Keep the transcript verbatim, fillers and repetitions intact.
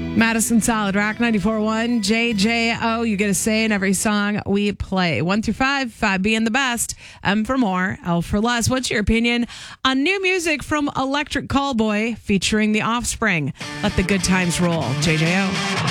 Madison Solid Rock ninety-four point one, J J O. You get a say in every song we play. One through five, five being the best. M for more, L for less. What's your opinion on new music from Electric Callboy featuring The Offspring? Let the good times roll. J J O.